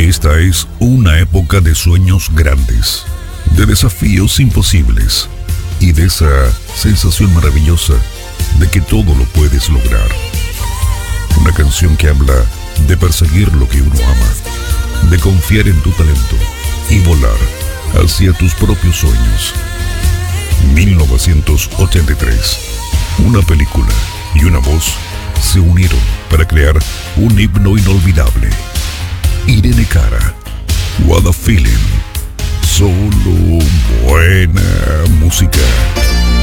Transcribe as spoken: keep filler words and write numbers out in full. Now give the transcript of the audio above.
Esta es una época de sueños grandes, de desafíos imposibles y de esa sensación maravillosa de que todo lo puedes lograr. Una canción que habla de perseguir lo que uno ama, de confiar en tu talento y volar hacia tus propios sueños. mil novecientos ochenta y tres. Una película y una voz se unieron para crear un himno inolvidable. Irene Cara, What a Feeling. Solo buena música.